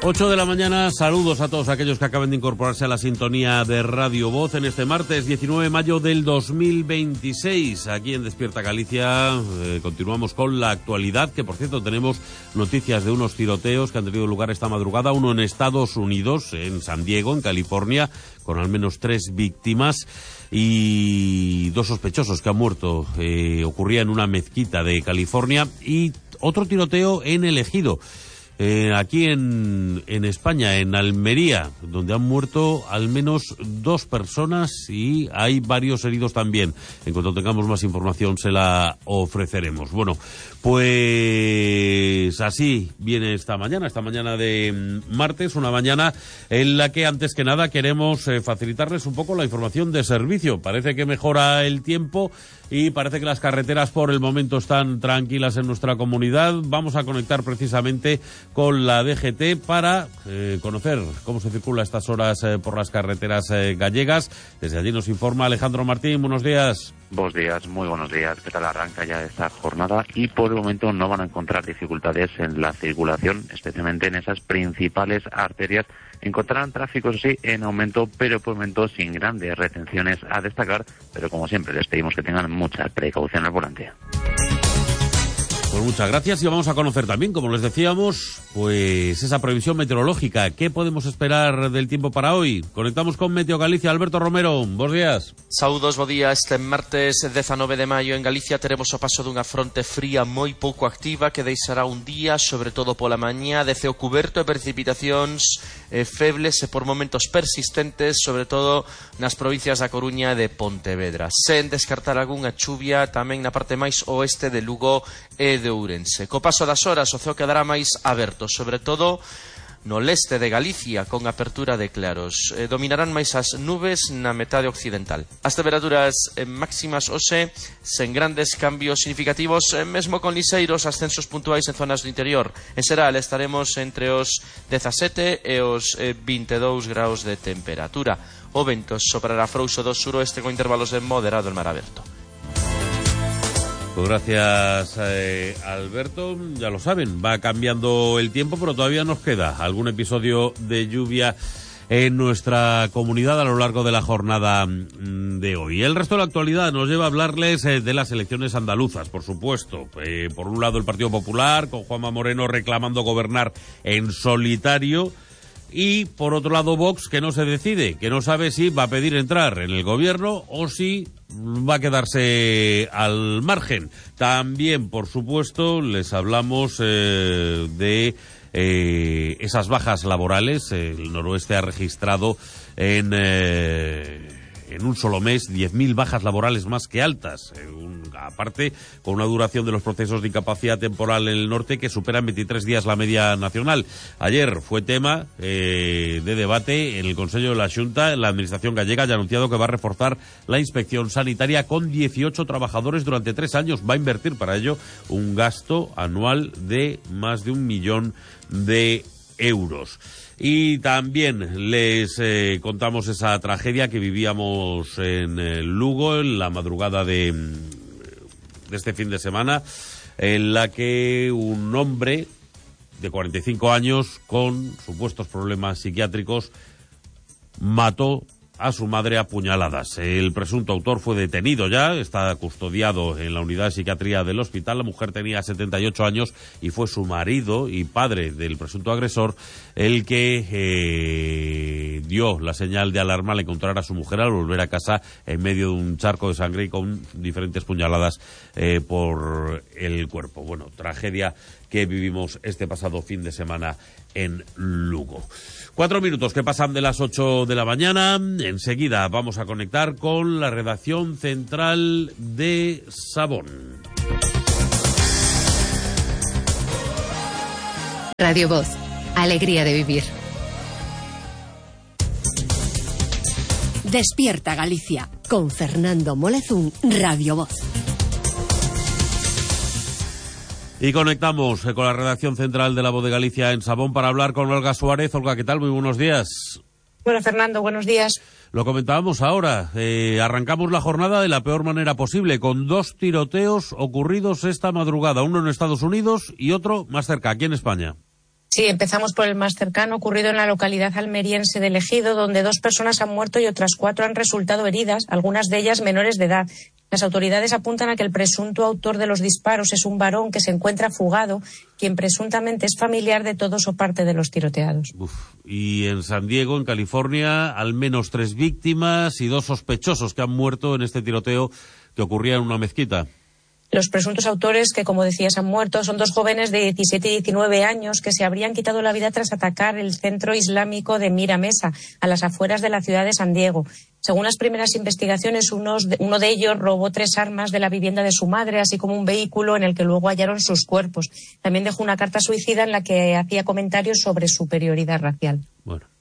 8 de la mañana, saludos a todos aquellos que acaban de incorporarse a la sintonía de Radio Voz en este martes 19 de mayo del 2026. Aquí en Despierta Galicia continuamos con la actualidad, que por cierto tenemos noticias de unos tiroteos que han tenido lugar esta madrugada, uno en Estados Unidos, en San Diego, en California, con al menos 3 víctimas y 2 sospechosos que han muerto. Ocurría en una mezquita de California, y otro tiroteo en El Ejido. Aquí en España, en Almería, donde han muerto al menos 2 personas y hay varios heridos también. En cuanto tengamos más información se la ofreceremos. Bueno, pues así viene esta mañana de martes, una mañana en la que antes que nada queremos facilitarles un poco la información de servicio. Parece que mejora el tiempo y parece que las carreteras por el momento están tranquilas en nuestra comunidad. Vamos a conectar precisamente con la DGT para conocer cómo se circula a estas horas por las carreteras gallegas. Desde allí nos informa Alejandro Martín. Buenos días. Buenos días, muy buenos días. ¿Qué tal arranca ya esta jornada? Y por el momento no van a encontrar dificultades en la circulación, especialmente en esas principales arterias. Encontrarán tráfico, sí, en aumento, pero por el momento sin grandes retenciones a destacar. Pero como siempre, les pedimos que tengan mucha precaución al volante. Pues muchas gracias, y vamos a conocer también, como les decíamos, pues esa previsión meteorológica. ¿Qué podemos esperar del tiempo para hoy? Conectamos con Meteo Galicia. Alberto Romero, buenos días. Saúdos, bo día. Este martes 19 de maio en Galicia teremos o paso dunha fronte fría moi pouco activa que deixará un día, sobre todo pola mañá, de ceo cuberto e precipitacións febles e por momentos persistentes, sobre todo nas provincias da Coruña e de Pontevedra, sen descartar algunha chuvia tamén na parte máis oeste de Lugo e de Ourense. Co paso das horas o ceo quedará máis aberto, sobre todo no leste de Galicia, con apertura de claros. Dominarán máis as nubes na metade occidental. As temperaturas máximas hoxe sen grandes cambios significativos, mesmo con liseiros ascensos puntuais en zonas do interior. En xeral estaremos entre os 17 e os 22 graus de temperatura. O vento soprará frouxo do suroeste con intervalos de moderado en mar aberto. Pues gracias, Alberto. Ya lo saben, va cambiando el tiempo, pero todavía nos queda algún episodio de lluvia en nuestra comunidad a lo largo de la jornada de hoy. El resto de la actualidad nos lleva a hablarles de las elecciones andaluzas, por supuesto. Por un lado, el Partido Popular, con Juanma Moreno reclamando gobernar en solitario. Y por otro lado, Vox, que no se decide, que no sabe si va a pedir entrar en el gobierno o si va a quedarse al margen. También, por supuesto, les hablamos de esas bajas laborales. El noroeste ha registrado en un solo mes 10.000 bajas laborales más que altas. Aparte, con una duración de los procesos de incapacidad temporal en el norte que superan 23 días la media nacional. Ayer fue tema de debate en el Consejo de la Xunta. La Administración gallega ya ha anunciado que va a reforzar la inspección sanitaria con 18 trabajadores durante 3 años. Va a invertir para ello un gasto anual de más de 1 millón de euros. Y también les contamos esa tragedia que vivíamos en Lugo en la madrugada de este fin de semana, en la que un hombre de 45 años con supuestos problemas psiquiátricos mató a su madre a puñaladas. El presunto autor fue detenido ya, está custodiado en la unidad de psiquiatría del hospital. La mujer tenía 78 años y fue su marido y padre del presunto agresor el que dio la señal de alarma al encontrar a su mujer al volver a casa en medio de un charco de sangre y con diferentes puñaladas por el cuerpo. Bueno, tragedia que vivimos este pasado fin de semana en Lugo. 4 minutos que pasan de las 8 de la mañana. Enseguida vamos a conectar con la redacción central de Sabón. Radio Voz, alegría de vivir. Despierta Galicia, con Fernando Molezún, Radio Voz. Y conectamos con la redacción central de La Voz de Galicia en Sabón para hablar con Olga Suárez. Olga, ¿qué tal? Muy buenos días. Bueno, Fernando, buenos días. Lo comentábamos ahora. Arrancamos la jornada de la peor manera posible, con 2 tiroteos ocurridos esta madrugada. Uno en Estados Unidos y otro más cerca, aquí en España. Sí, empezamos por el más cercano, ocurrido en la localidad almeriense de Ejido, donde 2 personas han muerto y otras 4 han resultado heridas, algunas de ellas menores de edad. Las autoridades apuntan a que el presunto autor de los disparos es un varón que se encuentra fugado, quien presuntamente es familiar de todos o parte de los tiroteados. Y en San Diego, en California, al menos 3 víctimas y 2 sospechosos que han muerto en este tiroteo que ocurría en una mezquita. Los presuntos autores, que como decías han muerto, son 2 jóvenes de 17 y 19 años que se habrían quitado la vida tras atacar el centro islámico de Mira Mesa, a las afueras de la ciudad de San Diego. Según las primeras investigaciones, uno de ellos robó 3 armas de la vivienda de su madre, así como un vehículo en el que luego hallaron sus cuerpos. También dejó una carta suicida en la que hacía comentarios sobre superioridad racial. Bueno.